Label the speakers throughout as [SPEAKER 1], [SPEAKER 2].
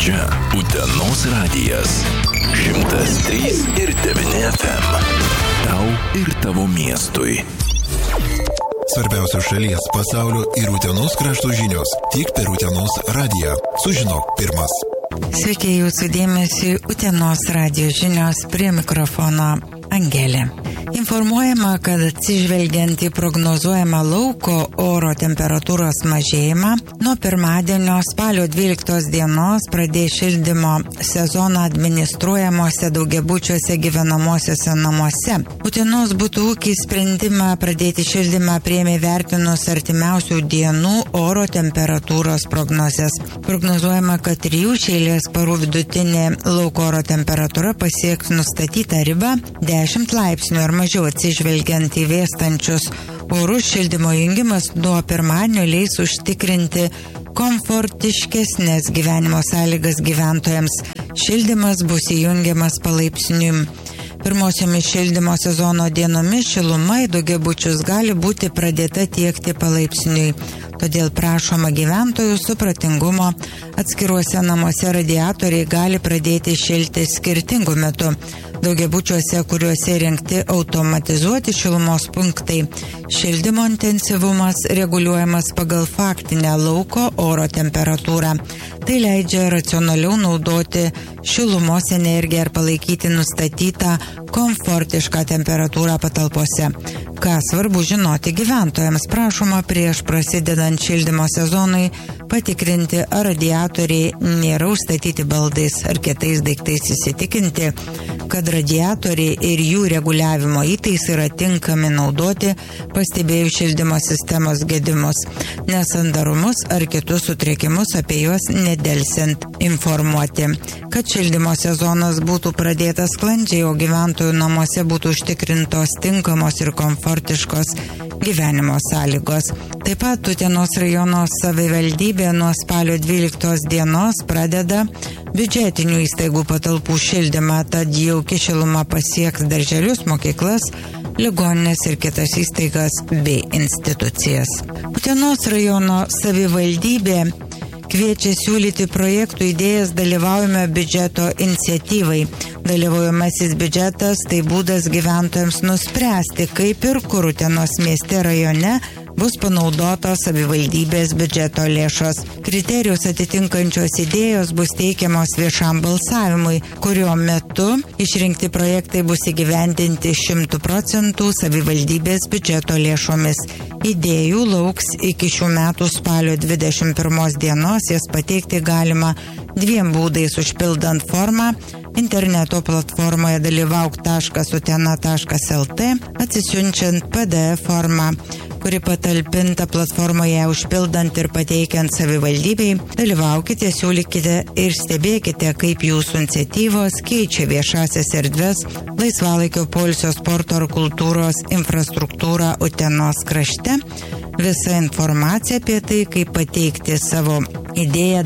[SPEAKER 1] Čia Utenos radijas 103,9 FM. Tau ir tavo miestui.
[SPEAKER 2] Svarbiausios šalies, pasaulio ir Utenos krašto žinios tik per Utenos radiją. Sužinok pirmas.
[SPEAKER 3] Sveiki, jūsų dėmesiui Utenos radijo žinios, prie mikrofono Angelė. Informuojama, kad atsižvelgiant į prognozuojamą lauko oro temperatūros mažėjimą, nuo pirmadienio spalio 12 dienos pradės šildymo sezoną administruojamuose daugiabučiuose gyvenamosiuose namuose. Utenos butų ūkis sprendimą pradėti šildymą priėmė vertinus artimiausių dienų oro temperatūros prognozes. Prognozuojama, kad 3 eilės parų vidutinė lauko oro temperatūra pasieks nustatytą ribą 10 laipsnių ar mažiau, atsižvelgiant į vėstančius orus. Šildymo jungimas nuo pirmadienio leis užtikrinti komfortiškesnės gyvenimo sąlygas gyventojams. Šildymas bus įjungiamas palaipsniui. Pirmosiomis šildymo sezono dienomis šiluma į daugiabučius gali būti pradėta tiekti palaipsniui. Todėl prašoma gyventojų supratingumo. Atskiruose namuose radiatoriai gali pradėti šilti skirtingų metų. Daugiabučiuose, kuriuose įrengti automatizuoti šilumos punktai, šildymo intensyvumas reguliuojamas pagal faktinę lauko oro temperatūrą. Tai leidžia racionaliau naudoti šilumos energiją ir palaikyti nustatytą komfortišką temperatūrą patalpose. Ką svarbu žinoti gyventojams, prašoma prieš prasidedant šildymo sezonui patikrinti, ar radiatoriai nėra užstatyti baldais ar kitais daiktais, įsitikinti, kad radiatoriai ir jų reguliavimo įtaisai yra tinkami naudoti, pastebėjus šildymo sistemos gedimus, nesandarumus ar kitus sutrikimus, apie juos nedelsiant informuoti. Kad šildymo sezonas būtų pradėtas sklandžiai, o gyventojų namuose būtų užtikrintos tinkamos ir komfortiškos gyvenimo sąlygos. Taip pat Utenos rajono savivaldybė nuo spalio 12 dienos pradeda biudžetinių įstaigų patalpų šildymą, tad jauki šiluma pasieks darželius, mokyklas, ligoninės ir kitas įstaigas bei institucijas. Utenos rajono savivaldybė kviečia siūlyti projektų idėjas dalyvaujame biudžeto iniciatyvai. Dalyvaujamasis biudžetas tai būdas gyventojams nuspręsti, kaip ir kur Utenos mieste rajone bus panaudotos savivaldybės biudžeto lėšos. Kriterijus atitinkančios idėjos bus teikiamos viešam balsavimui, kurio metu išrinkti projektai bus įgyvendinti 100% savivaldybės biudžeto lėšomis. Idėjų lauks iki šių metų spalio 21 dienos, jas pateikti galima 2 būdais: užpildant formą interneto platformoje dalyvauk.utena.lt, atsisiunčiant PDF formą, kuri patalpinta platformoje, užpildant ir pateikiant savivaldybei. Dalyvaukite, siūlykite ir stebėkite, kaip jūsų iniciatyvos keičia viešasias erdves, laisvalaikio poilsio, sporto ar kultūros infrastruktūrą Utenos krašte. Visa informacija apie tai, kaip pateikti savo idėją,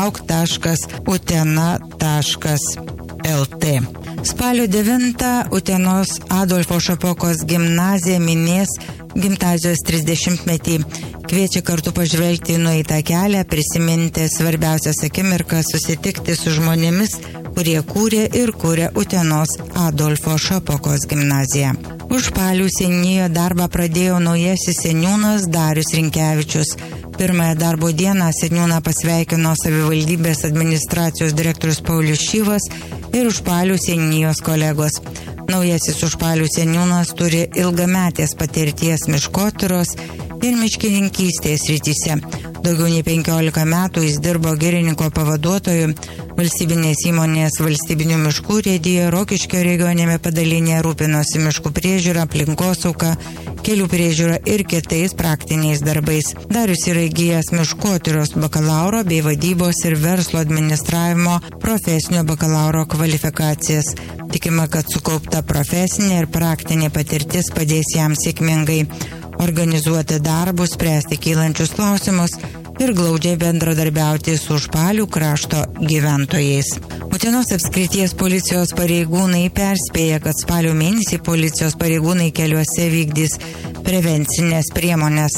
[SPEAKER 3] dalyvauk.utena.lt. Spalio 9 Utenos Adolfo Šapokos gimnazija minės gimnazijos 30-metį. Kviečia kartu pažvelgti į nueitą kelią, prisiminti svarbiausias akimirkas, susitikti su žmonėmis, kurie kūrė ir kūrė Utenos Adolfo Šapokos gimnaziją. Užpalių seniūnijoje darbą pradėjo naujasis seniūnas Darius Rinkevičius. Pirmąją darbo dieną seniūną pasveikino savivaldybės administracijos direktorius Paulius Šyvas ir Užpalių seniūnijos kolegos. Naujasis Užpalių seniūnas turi ilgametės patirties miškotyros ir miškininkystės srityse. Daugiau nei 15 metų jis dirbo girininko pavaduotoju valstybinės įmonės Valstybinių miškų urėdijoje Rokiškio regioninėme padalinėje, rūpinosi miškų priežiūra, aplinkosauga, kelių priežiūra ir kitais praktiniais darbais. Darius yra įgijęs miškotyros bakalauro bei vadybos ir verslo administravimo profesinio bakalauro kvalifikacijas. Tikima, kad sukaupta profesinė ir praktinė patirtis padės jam sėkmingai organizuoti darbus, spręsti kylančius klausimus ir glaudžiai bendradarbiauti su Užpalių krašto gyventojais. Utenos apskrities policijos pareigūnai perspėja, kad spalio mėnesį policijos pareigūnai keliuose vykdys prevencinės priemonės.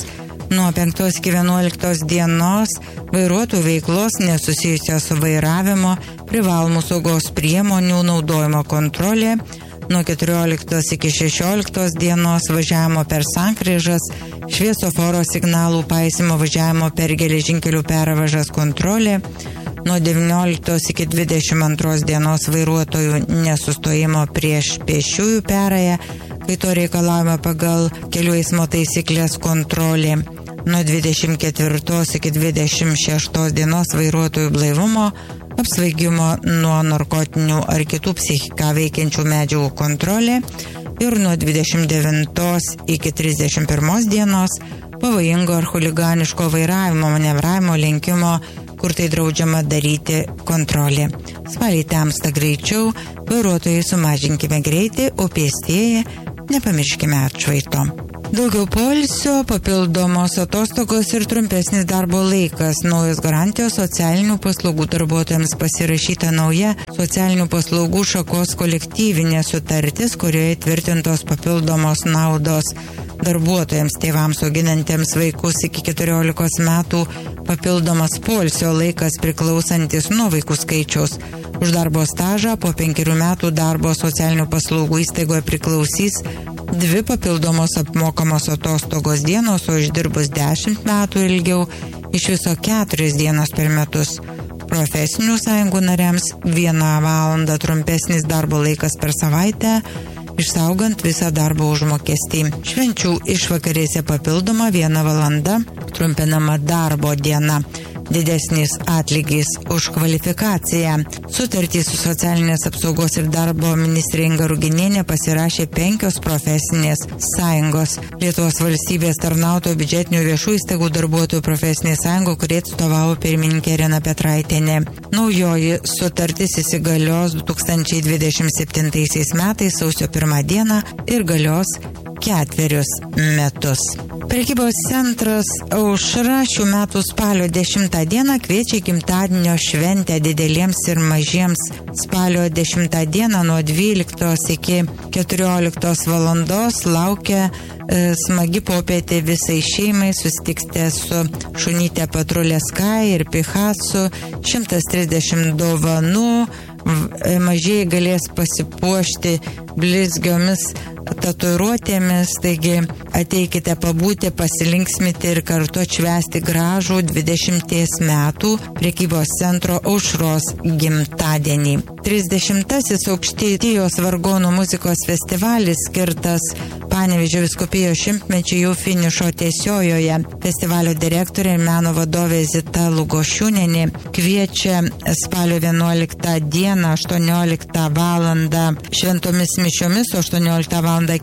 [SPEAKER 3] Nuo 5 iki 11 dienos vairuotojų veiklos nesusijusios su vairavimo, privalomų saugos priemonių naudojimo kontrolė. Nuo 14 iki 16 dienos važiavimo per sankryžas, šviesoforo signalų paisymo važiavimo per geležinkelių pervažas kontrolė. Nuo 19 iki 22 dienos vairuotojų nesustojimo prieš pėsčiųjų perėją, kai to reikalavimo pagal kelių eismo taisyklės kontrolė. Nuo 24 iki 26 dienos vairuotojų blaivumo, apsvaigimo nuo narkotinių ar kitų psichiką veikiančių medžiagų kontrolė ir nuo 29 iki 31 dienos pavojingo ar chuliganiško vairavimo, manevravimo, lenkimo, kur tai draudžiama daryti kontrolė. Spaliai temsta greičiau, vairuotojai sumažinkime greitį, o pėstieji nepamirškime atšvaito. Daugiau poilsio, papildomos atostogos ir trumpesnis darbo laikas. Naujos garantijos socialinių paslaugų darbuotojams pasirašyta nauja socialinių paslaugų šakos kolektyvinė sutartis, kurioje tvirtintos papildomos naudos darbuotojams, tėvams auginantiems vaikus iki 14 metų, papildomas poilsio laikas priklausantis nuo vaikų skaičiaus. Už darbo stažą po 5 metų darbo socialinių paslaugų įstaigoje priklausys 2 papildomos apmokamos atostogos dienos, o išdirbus 10 metų ilgiau iš viso 4 dienos per metus. Profesinių sąjungų nariams 1 valandą trumpesnis darbo laikas per savaitę, išsaugant visą darbo užmokestį. Švenčių išvakarėse papildoma 1 valanda trumpinama darbo diena. Didesnis atlygis už kvalifikaciją. Sutartį su socialinės apsaugos ir darbo ministrė Inga Ruginienė pasirašė 5 profesinės sąjungos. Lietuvos valstybės tarnautojų biudžetinių viešų įstaigų darbuotojų profesinė sąjunga, kurie atstovavo pirmininkė Irena Petraitienė. Naujoji sutartis įsigalios 2027 metais sausio 1 dieną ir galios 4 metus. Prekybos centras Aušra šių metų spalio 10 dieną kviečia gimtadienio šventę dideliems ir mažiems. Spalio 10 dieną nuo 12 iki 14 valandos laukia smagi popietė visai šeimai. Susitiksite su šunytė Patrulė Sky ir Pichasu, 130 dovanų. Mažieji galės pasipuošti blizgiomis tatuiruotėmis, taigi ateikite pabūti, pasilinksmyti ir kartu atšvęsti gražų 20 metų prekybos centro Aušros gimtadienį. 30-asis Aukštaitijos vargonų muzikos festivalis skirtas Panevėžio vyskupijos šimtmečiui jau finišo tiesiojoje. Festivalio direktorė ir meno vadovė Zita Lugošiūnienė kviečia spalio 11 dieną 18 valandą šventomis mišiomis, 18 valandą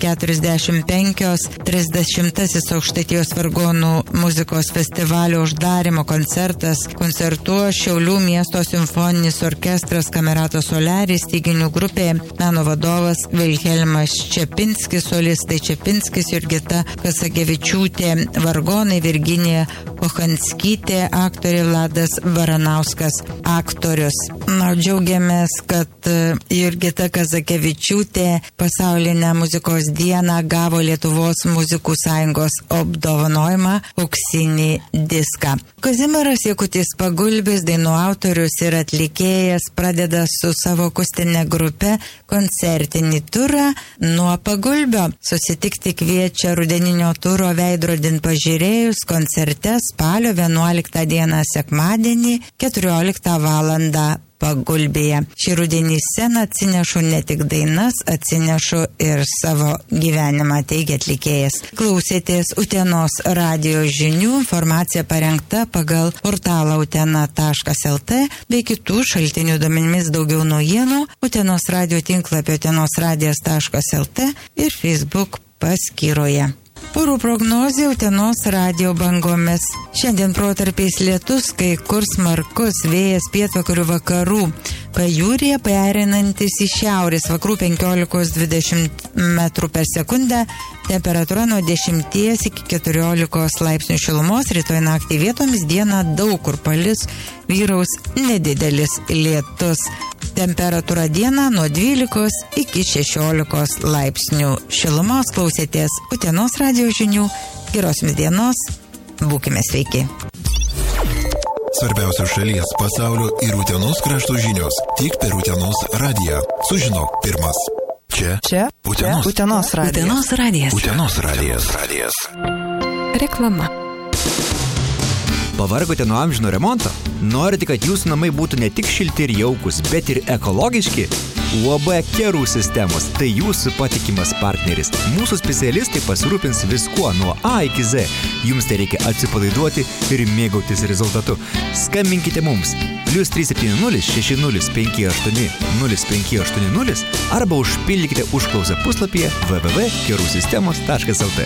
[SPEAKER 3] 45, 30-asis Aukštaitijos vargonų muzikos festivalio uždarimo koncertas. Koncertuos Šiaulių miesto simfoninis orkestras Kamerato Solaris, styginių grupė, meno vadovas Vilhelmas Čepinskis, solistai Čepinskis, Jurgita Kasagevičiūtė, vargonai Virginija Kochanskytė, aktorė Vladas Baranauskas, aktorius. Džiaugiamės, kad Jurgita Kasagevičiūtė pasaulinę muzikos dieną gavo Lietuvos muzikų sąjungos apdovanojimą auksinį diską. Kazimieras Jakutis Pagulbis, dainų autorius ir atlikėjas, pradeda su savo akustinė grupe koncertinį turą nuo Pagulbio. Susitikti kviečia rudeninio turo Veidrodin pažiūrėjus koncerte spalio 11 dieną sekmadienį 14 valandą Pagulbėje. Šį rudenį sceną atsinešu ne tik dainas, atsinešu ir savo gyvenimą, teigia atlikėjas. Klausėtės Utenos radijo žinių, informacija parengta pagal portalą utena.lt bei kitų šaltinių duomenimis. Daugiau naujienų Utenos radijo tinklapio utenosradijas.lt ir Facebook paskyroje. Orų prognozė Utenos radijo bangomis. Šiandien protarpiais lietus, kai kur smarkus vėjas pietvakarių vakarų. Pajūryje pereinantis į šiaurės vakarų 15-20 metrų per sekundę. Temperatūra nuo 10 iki 14 laipsnių šilumos. Rytoj naktį vietomis dieną daug kur palis, vyraus nedidelis lietus. Temperatūra dieną nuo 12 iki 16 laipsnių šilumos. Klausėtės Utenos radijo žinių. Geros jums dienos. Būkime sveiki.
[SPEAKER 2] Svarbiausios šalies, pasaulio ir Utenos krašto žinios tik per Utenos radiją. Sužinok pirmas. Čia
[SPEAKER 3] Utenos radijas.
[SPEAKER 2] Utenos radijas.
[SPEAKER 3] Reklama.
[SPEAKER 4] Pavargote nuo amžino remonto? Norite, kad jūsų namai būtų ne tik šilti ir jaukus, bet ir ekologiški? UAB Kerų sistemos – tai jūsų patikimas partneris. Mūsų specialistai pasirūpins viskuo nuo A iki Z. Jums tai reikia atsipalaiduoti ir mėgautis rezultatu. Skambinkite mums +370 6058 0580 arba užpildykite užklausą puslapyje www.kerusistemos.lt.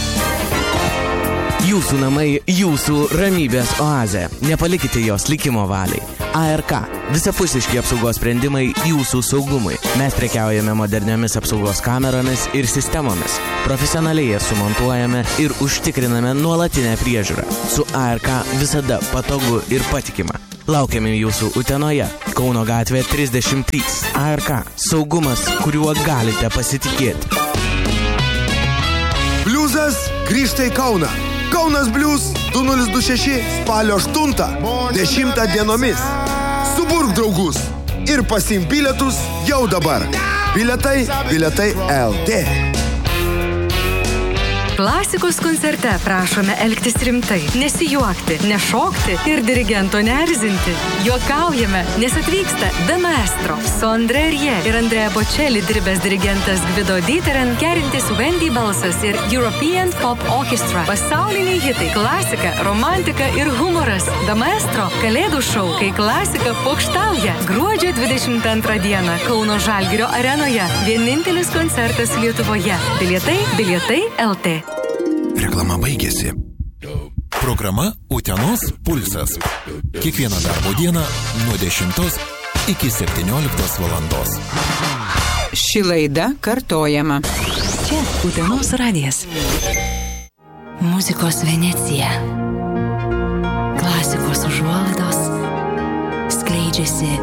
[SPEAKER 5] Jūsų namai, jūsų ramybės oazė. Nepalikite jos likimo valiai. ARK. Visapusiški apsaugos sprendimai jūsų saugumui. Mes prekiaujame moderniomis apsaugos kameromis ir sistemomis. Profesionaliai jas sumontuojame ir užtikriname nuolatinę priežiūrą. Su ARK visada patogu ir patikima. Laukiame jūsų Utenoje, Kauno gatvė 33. ARK. Saugumas, kuriuo galite pasitikėti.
[SPEAKER 6] Bliuzas grįžta į Kauną. Kaunas Bliuz 2026 spalio 8, 10 dienomis. Suburk draugus ir pasiimk bilietus jau dabar. Bilietai LT.
[SPEAKER 7] Klasikos koncerte prašome elgtis rimtai, nesijuokti, nešokti ir dirigento neerzinti. Juokaujame, nes atvyksta The Maestro, su André Rie ir Andrea Bocelli dirbęs dirigentas Gvido Diteren, kerintis Wendy balsas ir European Pop Orchestra. Pasauliniai hitai, klasika, romantika ir humoras. The Maestro – kalėdų šou, kai klasika pokštauja. Gruodžio 22 dieną Kauno Žalgirio arenoje. Vienintelis koncertas Lietuvoje. Bilietai LT.
[SPEAKER 2] Reklama baigėsi. Programa Utenos pulsas. Kiekvieną darbo dieną nuo 10 iki 17 valandos.
[SPEAKER 3] Ši laida kartojama.
[SPEAKER 7] Čia Utenos radijas. Muzikos Venecija. Klasikos užuolaidos skleidžiasi.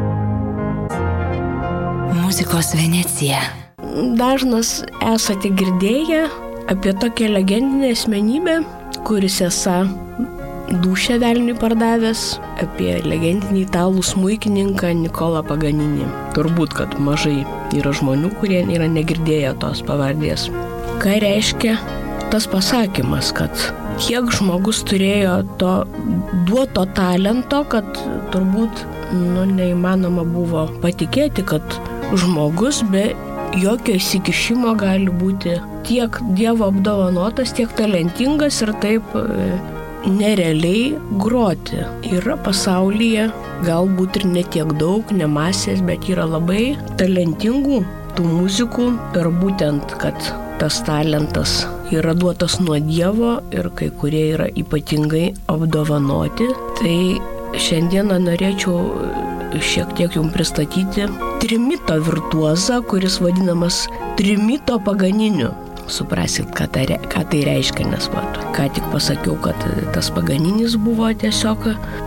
[SPEAKER 7] Muzikos Venecija.
[SPEAKER 8] Dažnas esate girdėję apie tokią legendinę asmenybę, kuris esą dūšią velniui pardavęs, apie legendinį italų smuikininką Nicolò Paganini. Turbūt, kad mažai yra žmonių, kurie yra negirdėję tos pavardės. Ką reiškia tas pasakymas, kad kiek žmogus turėjo to duoto talento, kad turbūt neįmanoma buvo patikėti, kad žmogus be jokio įsikišimo gali būti tiek Dievo apdovanotas, tiek talentingas ir taip nerealiai groti. Yra pasaulyje galbūt ir ne tiek daug, ne masės, bet yra labai talentingų tų muzikų ir būtent, kad tas talentas yra duotas nuo Dievo ir kai kurie yra ypatingai apdovanoti. Tai šiandieną norėčiau šiek tiek jums pristatyti trimito virtuozą, kuris vadinamas trimito Paganiniu. Suprasit, ką tai reiškia, nes ką tik pasakiau, kad tas Paganinis buvo tiesiog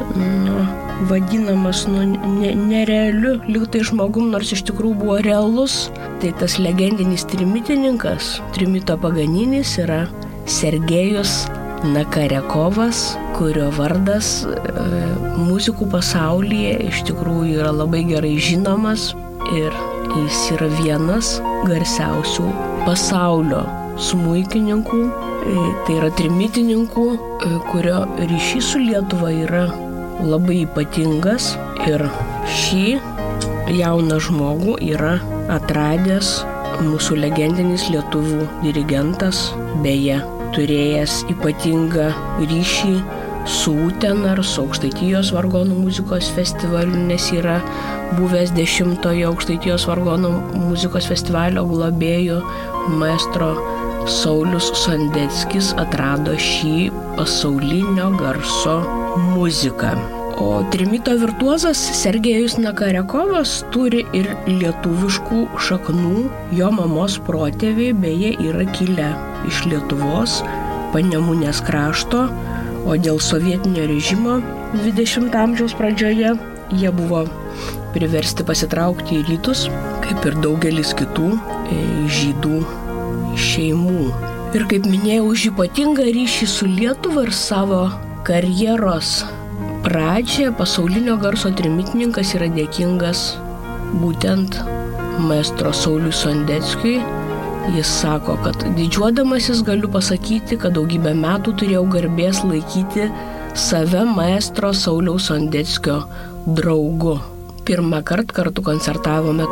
[SPEAKER 8] vadinamas nerealiu, lyg tai žmogum, nors iš tikrųjų buvo realus. Tai tas legendinis trimitininkas, trimito Paganinis, yra Sergejus Nakarekovas, kurio vardas muzikų pasaulyje iš tikrųjų yra labai gerai žinomas ir jis yra vienas garsiausių pasaulio smuikininkų, tai yra trimitininkų, kurio ryšys su Lietuva yra labai ypatingas ir šį jauną žmogų yra atradęs mūsų legendinis lietuvių dirigentas, beje, turėjęs ypatingą ryšį su Utena ir su Aukštaitijos vargonų muzikos festivaliu, nes yra buvęs 10-ojo Aukštaitijos vargonų muzikos festivalio globėjų. Maestro Saulius Sondeckis atrado šį pasaulinio garso muziką. O trimito virtuozas Sergejus Nakarekovas turi ir lietuviškų šaknų. Jo mamos protėviai beje yra kilę iš Lietuvos, Panemunės krašto, o dėl sovietinio režimo 20 amžiaus pradžioje jie buvo priversti pasitraukti į rytus, kaip ir daugelis kitų žydų šeimų. Ir kaip minėjau, už ypatingą ryšį su Lietuva ir savo karjeros pradžią pasaulinio garso trimitininkas yra dėkingas būtent maestro Sauliui Sondeckiui. Jis sako, kad didžiuodamasis galiu pasakyti, kad daugybę metų turėjau garbės laikyti save maestro Sauliaus Sondeckio draugu. Pirmą kartą kartu koncertavome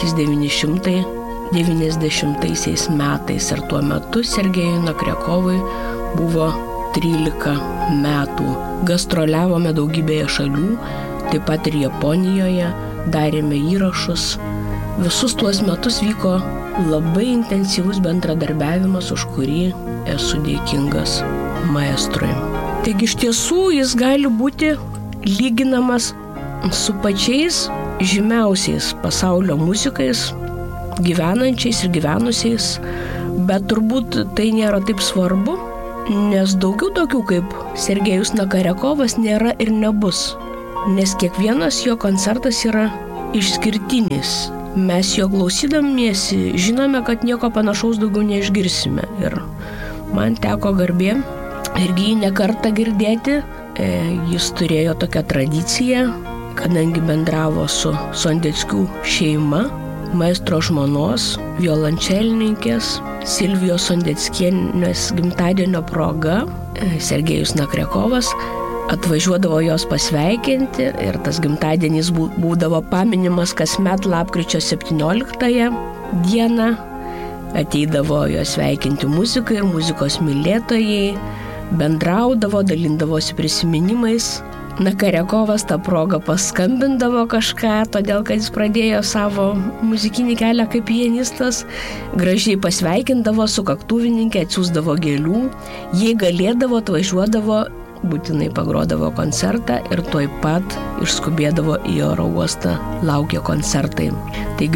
[SPEAKER 8] 1990 metais ir tuo metu Sergejui Nakrjakovui buvo 13 metų. Gastroliavome daugybėje šalių, taip pat ir Japonijoje, darėme įrašus. Visus tuos metus vyko labai intensyvus bendradarbiavimas, už kurį esu dėkingas maestrui. Taigi iš tiesų jis gali būti lyginamas su pačiais žymiausiais pasaulio muzikais, gyvenančiais ir gyvenusiais, bet turbūt tai nėra taip svarbu, nes daugiau tokių kaip Sergejus Nakrjakovas nėra ir nebus, nes kiekvienas jo koncertas yra išskirtinis. Mes jo klausydamiesi žinome, kad nieko panašaus daugiau neišgirsime. Ir man teko garbė irgi jį nekartą girdėti. Jis turėjo tokią tradiciją, kadangi bendravo su Sondeckių šeima, maestro žmonos, violončelininkės Silvijos Sondeckienės gimtadienio proga. Sergejus Nakrjakovas atvažiuodavo jos pasveikinti ir tas gimtadienis būdavo paminimas kasmet lapkričio 17 dieną. Ateidavo jos sveikinti muzikai ir muzikos mylėtojai, bendraudavo, dalindavosi prisiminimais. Nakrjakovas tą progą paskambindavo kažką, todėl kad jis pradėjo savo muzikinį kelią kaip pianistas, gražiai pasveikindavo sukaktuvininkė, atsiųsdavo gėlių, jei galėdavo, atvažiuodavo, būtinai pagrodavo koncertą ir tuoj pat išskubėdavo į oro uostą, laukė koncertai. Taigi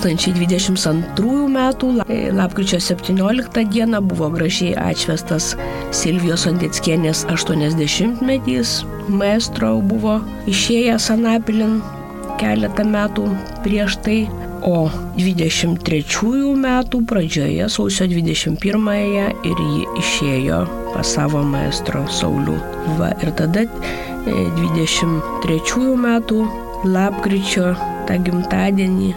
[SPEAKER 8] 2022 metų lapkričio 17 dieną buvo gražiai atšvęstas Silvijos Sondeckienės 80-metys. Maestro buvo išėjęs Anapilin keletą metų prieš tai, o 23 metų pradžioje, sausio 21-ąją, ir ji išėjo pas savo maestro Saulių. Ir tada 23 metų lapkričio tą gimtadienį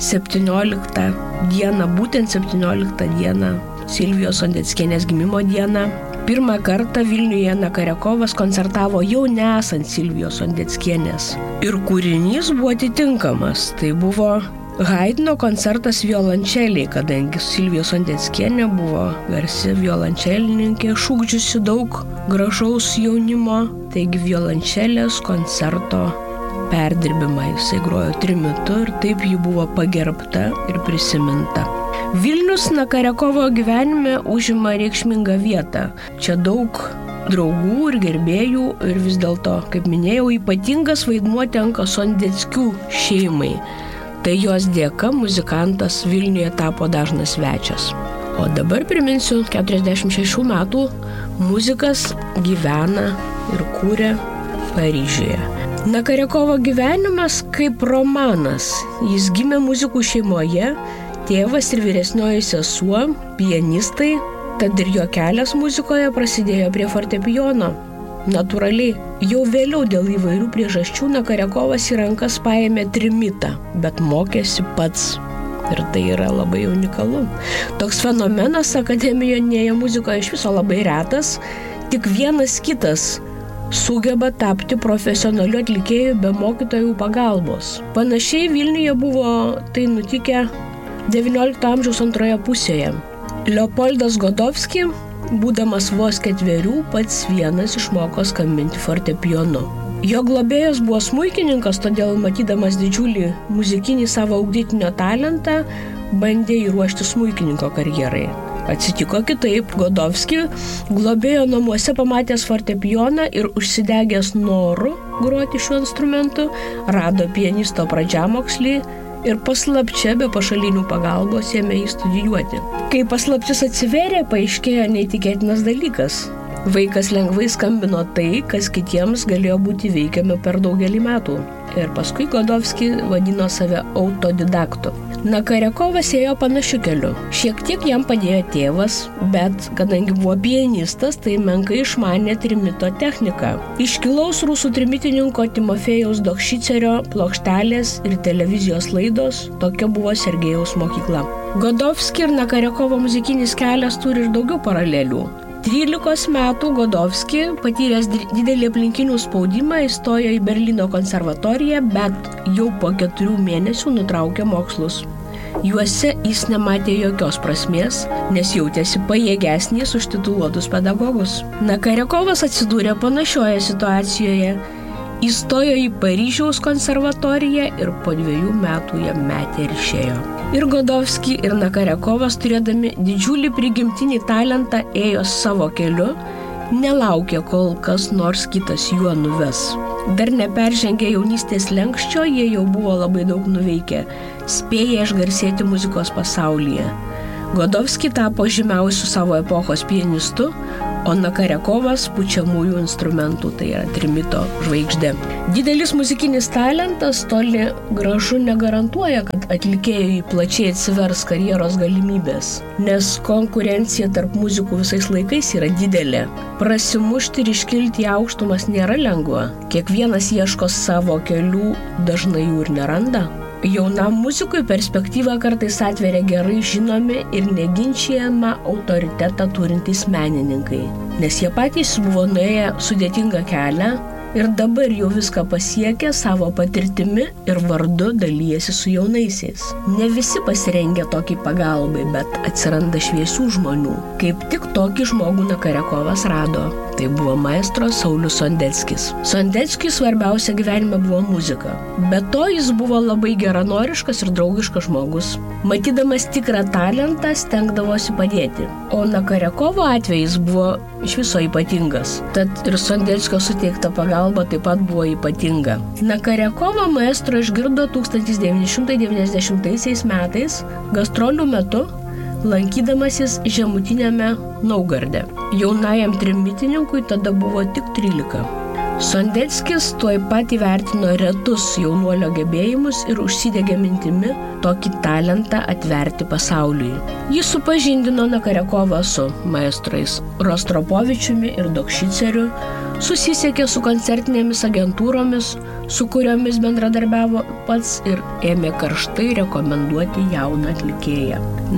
[SPEAKER 8] 17 dieną, būtent 17 dieną, Silvijos Sondeckienės gimimo dieną, pirmą kartą Vilniuje Nakrjakovas koncertavo jau nesant Silvijos Sondeckienės. Ir kūrinys buvo atitinkamas. Tai buvo Haidno koncertas violončeliai, kadangi Silvija Sondeckienė buvo garsi violončelininkė, šūkdžiusi daug gražaus jaunimo, taigi violončelės koncerto perdirbimą jisai grojo trimitu ir taip ji buvo pagerbta ir prisiminta. Vilnius Nakrjakovo gyvenime užima reikšmingą vietą. Čia daug draugų ir gerbėjų ir vis dėlto, kaip minėjau, ypatingas vaidmuo tenka Sondeckių šeimai. Tai jos dėka muzikantas Vilniuje tapo dažnas svečias. O dabar priminsiu, 46 metų muzikas gyvena ir kūrė Paryžiuje. Nakrjakovo gyvenimas kaip romanas. Jis gimė muzikų šeimoje, tėvas ir vyresnioji sesuo, pianistai, tad ir jo kelias muzikoje prasidėjo prie fortepijono. Natūraliai, jau vėliau dėl įvairių priežasčių Nakrjakovas į rankas paėmė trimitą, bet mokėsi pats. Ir tai yra labai unikalu. Toks fenomenas akademinėje muzikoje iš viso labai retas, tik vienas kitas sugeba tapti profesionaliu atlikėju be mokytojų pagalbos. Panašiai Vilniuje buvo tai nutikę XIX amžiaus antroje pusėje. Leopoldas Godovski, būdamas vos 4, pats vienas išmoko skambinti fortepijonu. Jo globėjas buvo smuikininkas, todėl matydamas didžiulį muzikinį savo ugdytinio talentą, bandė įruošti smuikininko karjerai. Atsitiko kitaip, Godovski globėjo namuose pamatęs fortepijoną ir užsidegęs noru groti šiuo instrumentu, rado pianisto pradžiamokslį ir paslapčia be pašalinių pagalbos ėmė jį studijuoti. Kai paslaptis atsivėrė, paaiškėjo neįtikėtinas dalykas. Vaikas lengvai skambino tai, kas kitiems galėjo būti veikiama per daugelį metų. Ir paskui Godovskį vadino save autodidaktu. Nakarekovas ėjo panašiu keliu. Šiek tiek jam padėjo tėvas, bet kadangi buvo pianistas, tai menkai išmanė trimito techniką. Iškilaus rusų trimitininko Timofejaus Dokšicerio plokštelės ir televizijos laidos, tokia buvo Sergejaus mokykla. Godovskį ir Nakarekovo muzikinis kelias turi ir daugiau paralelių. 13 metų Godovskį, patyręs didelį aplinkinių spaudimą, įstojo į Berlyno konservatoriją, bet jau po 4 mėnesių nutraukė mokslus. Juose jis nematė jokios prasmės, nes jautėsi pajėgesnis už tituluotus pedagogus. Nakarekovas atsidūrė panašioje situacijoje. Įstojo į Paryžiaus konservatoriją ir po 2 metų ją metė ir išėjo. Ir Godovskį, ir Nakarekovas, turėdami didžiulį prigimtinį talentą, ėjo savo keliu, nelaukė, kol kas nors kitas juo nuves. Dar neperžengė jaunystės lenkščio, jie jau buvo labai daug nuveikę, spėję išgarsėti muzikos pasaulyje. Godovskį tapo žymiausiu savo epochos pianistu, o Nakarekovas pučiamųjų instrumentų, tai yra trimito žvaigždė. Didelis muzikinis talentas toli gražu negarantuoja, kad atlikėjui plačiai atsivers karjeros galimybės, nes konkurencija tarp muzikų visais laikais yra didelė. Prasimušti ir iškilti į aukštumas nėra lengva. Kiekvienas ieško savo kelių, dažnai jų ir neranda. Jaunam muzikui perspektyvą kartais atveria gerai žinomi ir neginčiamą autoritetą turintys menininkai, nes jie patys buvo nuėję sudėtingą kelią ir dabar jau viską pasiekė savo patirtimi ir vardu dalyjasi su jaunaisiais. Ne visi pasirengia tokiai pagalbai, bet atsiranda šviesių žmonių. Kaip tik tokį žmogų Nakarekovas rado. Tai buvo maestro Saulius Sondeckis. Sondeckiui svarbiausia gyvenime buvo muzika. Be to jis buvo labai geranoriškas ir draugiškas žmogus. Matydamas tikrą talentą, stengdavosi padėti. O Nakarekovo atvejis buvo iš viso ypatingas. Tad ir Sondeckio suteikta pagalba taip pat buvo ypatinga. Nakarekovo maestro išgirdo 1990 metais gastrolių metu, lankydamasis žemutiniame Naugarde. Jaunajam trimitininkui tada buvo tik 13. Sondeckis tuoj pat įvertino retus jaunuolio gebėjimus ir užsidegė mintimi tokį talentą atverti pasauliui. Jis supažindino Nakarekovą su maestrais Rostropovičiumi ir Dokšiceriu, susisiekė su koncertinėmis agentūromis, su kuriomis bendradarbiavo pats ir ėmė karštai rekomenduoti jauną atlikėją.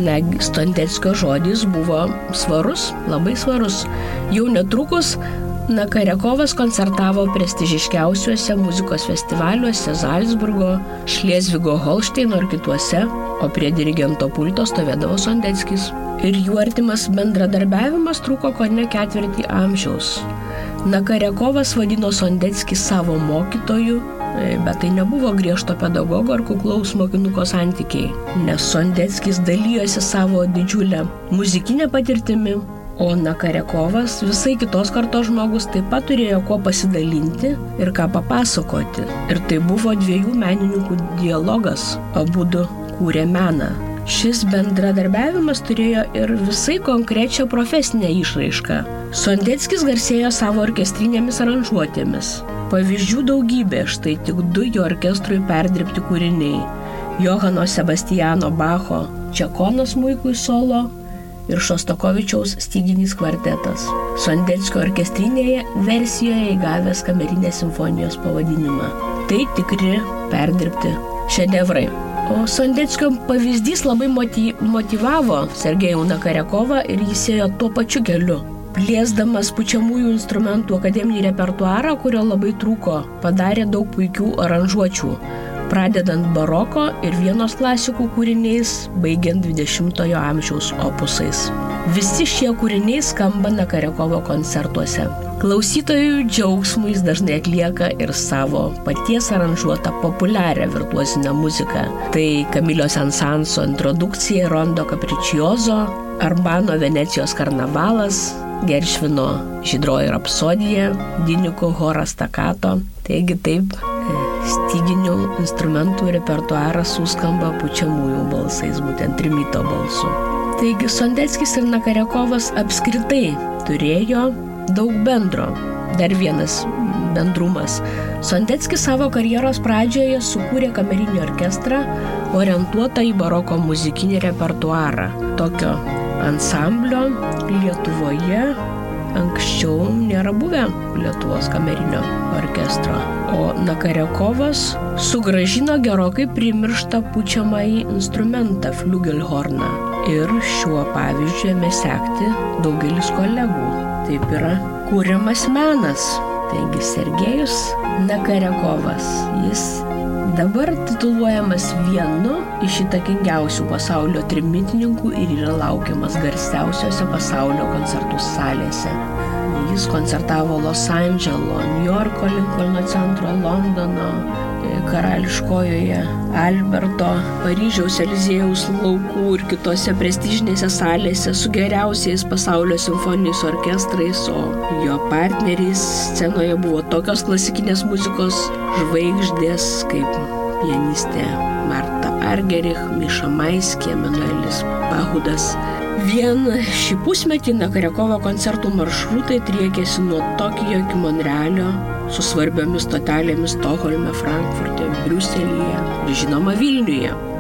[SPEAKER 8] Sondeckio žodis buvo svarus, labai svarus. Jau netrukus Nakarekovas koncertavo prestižiškiausiuose muzikos festivaliuose Zalcburgo, Šlėzvigo Holšteino ir kituose, o prie dirigento pulto stovėdavo Sondeckis. Ir jų artimas bendradarbiavimas truko kone 4 amžiaus. Nakarekovas vadino Sondeckį savo mokytoju, bet tai nebuvo griežto pedagogo ar kuklaus mokinuko santykiai, nes Sondeckis dalyjosi savo didžiulę muzikinę patirtimi, o Nakarekovas, visai kitos kartos žmogus, taip pat turėjo kuo pasidalinti ir ką papasakoti. Ir tai buvo 2 menininkų dialogas, abudu kūrė meną. Šis bendradarbiavimas turėjo ir visai konkrečią profesinę išraišką. Sondeckis garsėjo savo orkestrinėmis aranžuotėmis. Pavyzdžių daugybė, štai tik 2 jo orkestrui perdirbti kūriniai. Johano Sebastiano Bacho Čekono smuikui solo ir Šostakovičiaus styginis kvartetas. Sondeckio orkestrinėje versijoje įgavęs kamerinės simfonijos pavadinimą. Tai tikri perdirbti šedevrai. O Sondeckio pavyzdys labai motyvavo Sergejų Nakarekovą ir jis ėjo tuo pačiu keliu. Plėsdamas pučiamųjų instrumentų akademinį repertuarą, kurio labai trūko, padarė daug puikių aranžuočių, pradedant baroko ir Vienos klasikų kūriniais, baigiant 20-ojo amžiaus opusais. Visi šie kūriniai skamba Nakarekovo koncertuose. Klausytojų džiaugsmui jis dažnai atlieka ir savo paties aranžuotą populiarią virtuozinę muziką. Tai Kamilio Sensanso introdukcija, Rondo Capriccioso, Arbano Venecijos karnavalas, Geršvino Žydroji rapsodija, Diniko choras stakato. Taigi taip, styginių instrumentų repertuaras suskamba pučiamųjų balsais, būtent trimito balsu. Taigi Sondeckis ir Nakarekovas apskritai turėjo daug bendro. Dar vienas bendrumas. Sondeckis savo karjeros pradžioje sukūrė kamerinį orkestrą orientuotą į baroko muzikinį repertuarą. Tokio ansamblio Lietuvoje anksčiau nėra buvę Lietuvos kamerinio orkestro. O Nakarekovas sugrąžino gerokai primirštą pučiamąjį instrumentą fliugelhorną. Ir šiuo pavyzdžiu ėmė sekti daugelis kolegų. Taip yra kuriamas menas. Taigi Sergejus Nakarekovas, jis dabar tituluojamas vienu iš įtakingiausių pasaulio trimitininkų ir yra laukiamas garsiausiose pasaulio koncertų salėse. Jis koncertavo Los Andželo, Niujorko Linkolno centro, Londono, Karališkojoje Alberto, Paryžiaus Eliziejaus laukų ir kitose prestižinėse salėse su geriausiais pasaulio simfoniniais orkestrais, o jo partneriais scenoje buvo tokios klasikinės muzikos žvaigždės kaip pianistė Marta Argerich, Miša Maiskė, Emanuelis Pahudas. Vien šį pusmetį Nakarekovo koncertų maršrutai driekėsi nuo Tokijo iki Monrealio, su svarbiomis stotelėmis Stokholme, Frankfurte, Briuselyje ir žinoma Vilniuje.